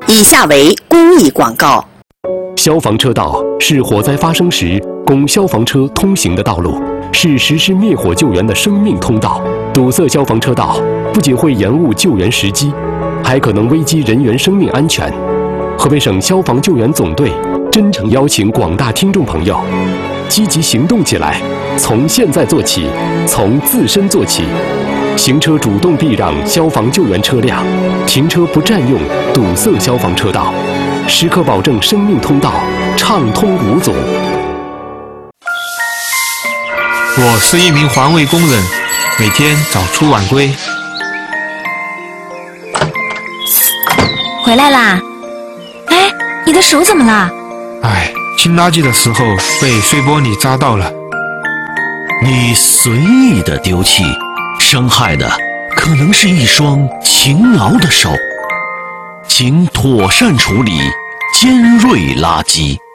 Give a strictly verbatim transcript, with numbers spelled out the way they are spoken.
以下为公益广告。 消防车道是火灾发生时供消防车通行的道路，是实施灭火救援的生命通道。堵塞消防车道不仅会延误救援时机，还可能危及人员生命安全。河北省消防救援总队真诚邀请广大听众朋友积极行动起来，从现在做起，从自身做起。行车主动避让消防救援车辆，停车不占用堵塞消防车道，时刻保证生命通道畅通无阻。 我是一名环卫工人，每天早出晚归。 回来啦！哎，你的手怎么了？ 哎，清垃圾的时候被碎玻璃扎到了。 你随意的丢弃，伤害的可能是一双勤劳的手。请妥善处理尖锐垃圾。